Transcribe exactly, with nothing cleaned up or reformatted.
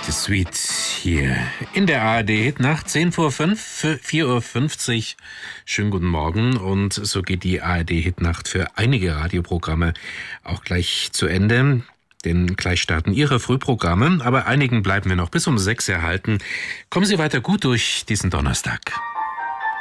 Die Suite hier in der A R D-Hitnacht, zehn vor fünf, vier Uhr fünfzig. Schönen guten Morgen, und so geht die A R D-Hitnacht für einige Radioprogramme auch gleich zu Ende. Denn gleich starten Ihre Frühprogramme, aber einigen bleiben wir noch bis um sechs erhalten. Kommen Sie weiter gut durch diesen Donnerstag.